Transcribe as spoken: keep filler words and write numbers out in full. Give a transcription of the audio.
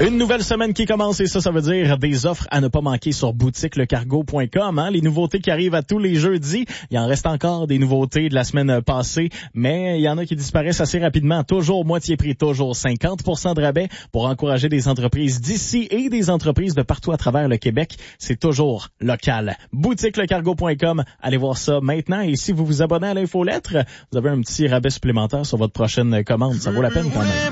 Une nouvelle semaine qui commence et ça, ça veut dire des offres à ne pas manquer sur boutique le cargo point com. Hein? Les nouveautés qui arrivent à tous les jeudis. Il en reste encore des nouveautés de la semaine passée, mais il y en a qui disparaissent assez rapidement. Toujours moitié prix, toujours cinquante pour cent de rabais pour encourager des entreprises d'ici et des entreprises de partout à travers le Québec. C'est toujours local. boutique le cargo point com. Allez voir ça maintenant. Et si vous vous abonnez à l'infolettre, vous avez un petit rabais supplémentaire sur votre prochaine commande. Ça vaut la peine quand même.